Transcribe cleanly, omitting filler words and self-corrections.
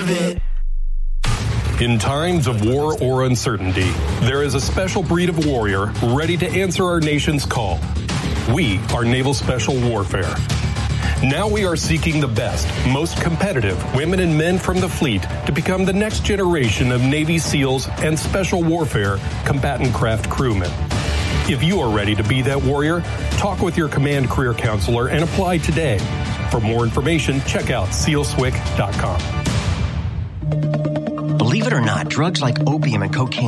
of it. In times of war or uncertainty, there is a special breed of warrior ready to answer our nation's call. We are Naval Special Warfare. Now we are seeking the best, most competitive women and men from the fleet to become the next generation of Navy SEALs and Special Warfare combatant craft crewmen. If you are ready to be that warrior, talk with your command career counselor and apply today. For more information, check out SEALSWIC.com. Believe it or not, drugs like opium and cocaine